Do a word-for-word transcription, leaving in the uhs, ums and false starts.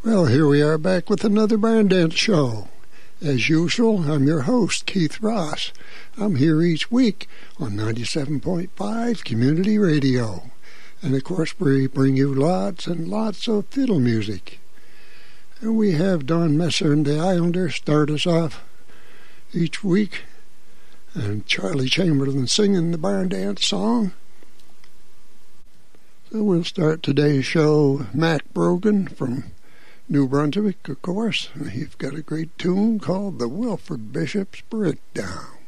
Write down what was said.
Well, here we are back with another Barn Dance show. As usual, I'm your host, Keith Ross. I'm here each week on ninety-seven point five Community Radio. And of course, we bring you lots and lots of fiddle music. And we have Don Messer and the Islanders start us off each week. And Charlie Chamberlain singing the Barn Dance song. So we'll start today's show, Mac Brogan from New Brunswick, of course. He's got a great tune called the Wilford Bishop's Breakdown.